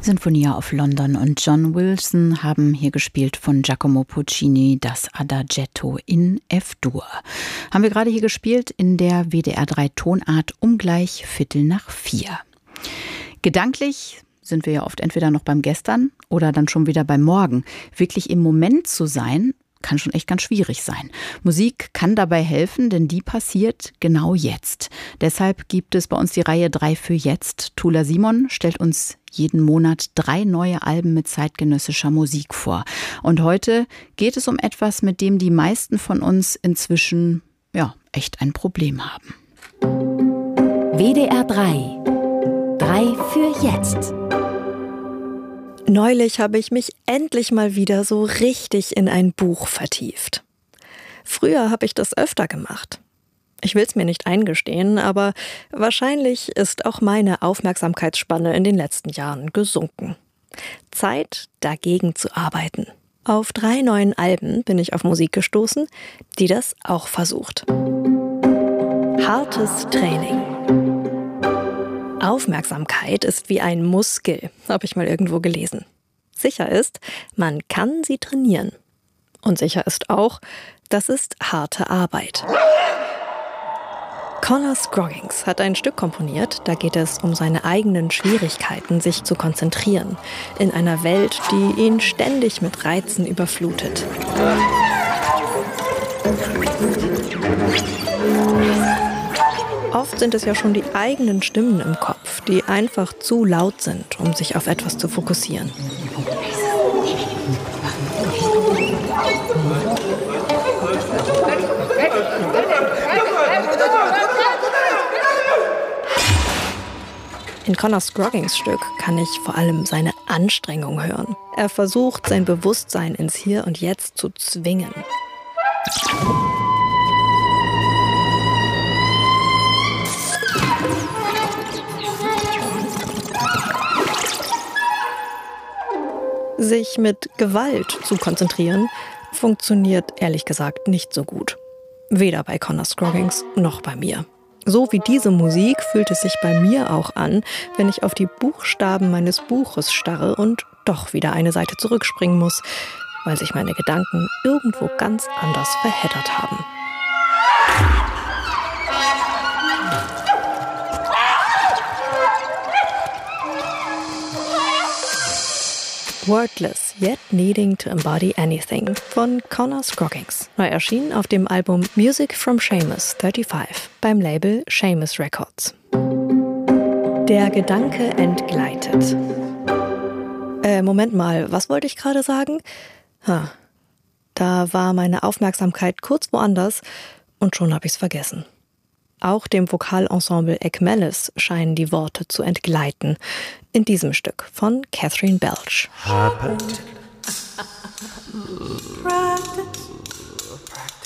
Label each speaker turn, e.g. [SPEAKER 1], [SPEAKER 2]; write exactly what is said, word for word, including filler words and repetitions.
[SPEAKER 1] Sinfonia of London und John Wilson haben hier gespielt von Giacomo Puccini das Adagietto in F-Dur. Haben wir gerade hier gespielt in der W D R drei Tonart um gleich Viertel nach vier. Gedanklich sind wir ja oft entweder noch beim Gestern oder dann schon wieder beim Morgen. Wirklich im Moment zu sein, kann schon echt ganz schwierig sein. Musik kann dabei helfen, denn die passiert genau jetzt. Deshalb gibt es bei uns die Reihe drei für jetzt. Tula Simon stellt uns jeden Monat drei neue Alben mit zeitgenössischer Musik vor. Und heute geht es um etwas, mit dem die meisten von uns inzwischen ja echt ein Problem haben.
[SPEAKER 2] W D R drei. drei für jetzt.
[SPEAKER 3] Neulich habe ich mich endlich mal wieder so richtig in ein Buch vertieft. Früher habe ich das öfter gemacht. Ich will es mir nicht eingestehen, aber wahrscheinlich ist auch meine Aufmerksamkeitsspanne in den letzten Jahren gesunken. Zeit, dagegen zu arbeiten. Auf drei neuen Alben bin ich auf Musik gestoßen, die das auch versucht. Hartes Training. Aufmerksamkeit ist wie ein Muskel, habe ich mal irgendwo gelesen. Sicher ist, man kann sie trainieren. Und sicher ist auch, das ist harte Arbeit. Conor Scroggins hat ein Stück komponiert, da geht es um seine eigenen Schwierigkeiten, sich zu konzentrieren, in einer Welt, die ihn ständig mit Reizen überflutet. Oft sind es ja schon die eigenen Stimmen im Kopf, die einfach zu laut sind, um sich auf etwas zu fokussieren. In Conor Scroggins Stück kann ich vor allem seine Anstrengung hören. Er versucht, sein Bewusstsein ins Hier und Jetzt zu zwingen. Sich mit Gewalt zu konzentrieren, funktioniert ehrlich gesagt nicht so gut. Weder bei Conor Scroggins noch bei mir. So wie diese Musik fühlt es sich bei mir auch an, wenn ich auf die Buchstaben meines Buches starre und doch wieder eine Seite zurückspringen muss, weil sich meine Gedanken irgendwo ganz anders verheddert haben. Wordless, yet needing to embody anything von Conor Scroggins. Neu erschienen auf dem Album Music from Seamus fünfunddreißig beim Label Seamus Records. Der Gedanke entgleitet. Äh, Moment mal, was wollte ich gerade sagen? Ha, da war meine Aufmerksamkeit kurz woanders und schon habe ich es vergessen. Auch dem Vokalensemble Ekmelis scheinen die Worte zu entgleiten. In diesem Stück von Catherine Belch.
[SPEAKER 4] Practice. Practice.